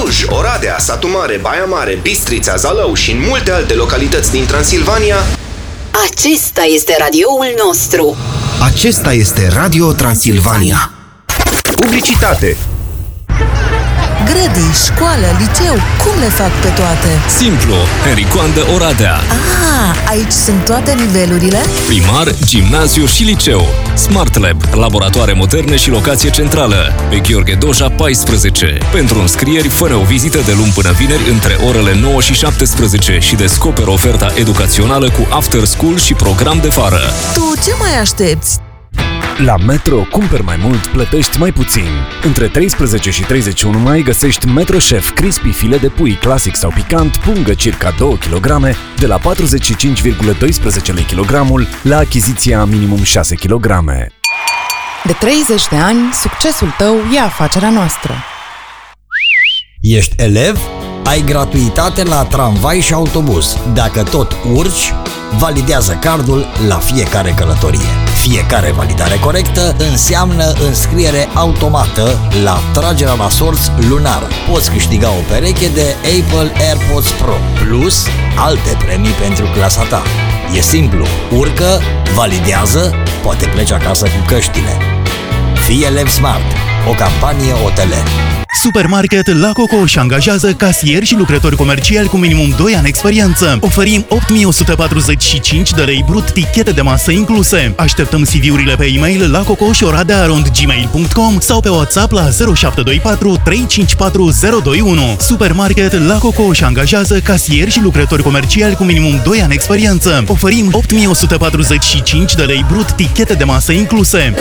Cluj, Oradea, Satu Mare, Baia Mare, Bistrița, Zalău și în multe alte localități din Transilvania. Acesta este radioul nostru. Acesta este Radio Transilvania. Publicitate. Grădii, școală, liceu, cum le fac pe toate? Simplu, Henricoandă, Oradea. Aici sunt toate nivelurile? Primar, gimnaziu și liceu. Smart Lab, laboratoare moderne și locație centrală. Pe Gheorghe Doja 14. Pentru înscrieri, fă o vizită de luni până vineri între orele 9 și 17 și descoperă oferta educațională cu after school și program de vară. Tu ce mai aștepți? La Metro cumperi mai mult, plătești mai puțin. Între 13 și 31 mai găsești Metro Chef Crispy file de pui clasic sau picant, pungă circa 2 kg, de la 45,12 lei kilogramul, la achiziția minimum 6 kg. De 30 de ani, succesul tău e afacerea noastră. Ești elev? Ai gratuitate la tramvai și autobuz. Dacă tot urci, validează cardul la fiecare călătorie. Fiecare validare corectă înseamnă înscriere automată la tragerea la sorți lunar. Poți câștiga o pereche de Apple AirPods Pro, plus alte premii pentru clasa ta. E simplu, urcă, validează, poate pleci acasă cu căștile. Fii elev smart, o campanie OTL. Supermarket La Coco își angajează casieri și lucrători comerciali cu minimum 2 ani experiență. Oferim 8145 de lei brut, tichete de masă incluse. Așteptăm CV-urile pe e-mail la cocoșoradea@gmail.com sau pe WhatsApp la 0724 354 021. Supermarket La Coco își angajează casieri și lucrători comerciali cu minimum 2 ani experiență. Oferim 8145 de lei brut, tichete de masă incluse.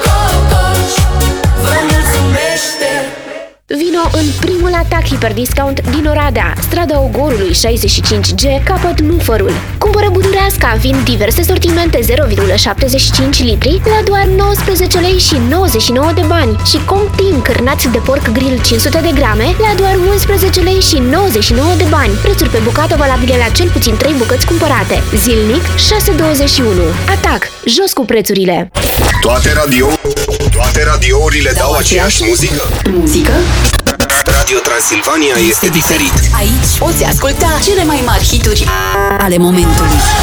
Vino în primul atac hiperdiscount din Oradea, strada Ogorului 65G, capăt Nufărul. Cumpără butureasca, vin diverse sortimente 0,75 litri la doar 19 lei și 99 de bani și Comtim cârnați de porc grill 500 de grame la doar 11 lei și 99 de bani. Prețuri pe bucată valabile la cel puțin 3 bucăți cumpărate. Zilnic 6,21. Atac, jos cu prețurile! Toate radiourile dau aceeași muzică? Muzică? Radio Transilvania este diferit. Aici poți asculta cele mai mari hituri ale momentului.